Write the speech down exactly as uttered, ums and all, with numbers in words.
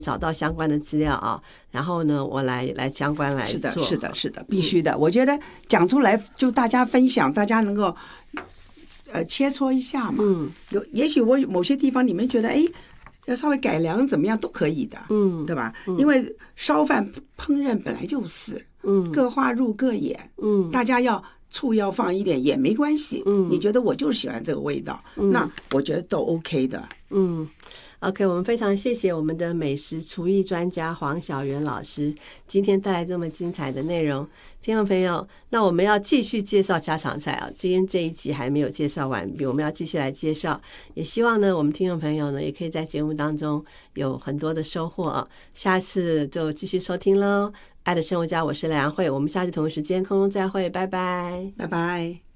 找到相关的资料啊，然后呢，我来来相关来做。 是的，是的，是的，必须的。嗯、我觉得讲出来就大家分享，大家能够呃切磋一下嘛。嗯，有也许我某些地方你们觉得哎。要稍微改良怎么样都可以的，嗯，对吧？嗯、因为烧饭烹饪本来就是，嗯，各花入各眼，嗯，大家要醋要放一点也没关系，嗯，你觉得我就是喜欢这个味道，嗯、那我觉得都 OK 的， 嗯。OK， 我们非常谢谢我们的美食厨艺专家黄晓媛老师今天带来这么精彩的内容。听众朋友，那我们要继续介绍家常菜啊，今天这一集还没有介绍完毕，我们要继续来介绍。也希望呢，我们听众朋友呢，也可以在节目当中有很多的收获啊。下次就继续收听喽。爱的生活家，我是梁慧，我们下次同一时间空中再会，拜拜， 拜拜。